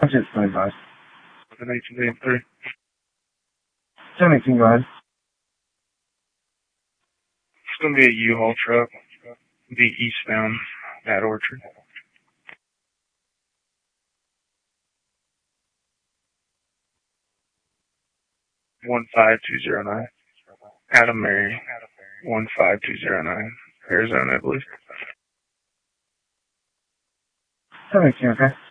Just going by. The 1983. 17, go ahead. It's going to be a U-Haul truck. Be eastbound at Orchard. 15209. Adam Mary. 15209. Arizona, I believe. 17, okay.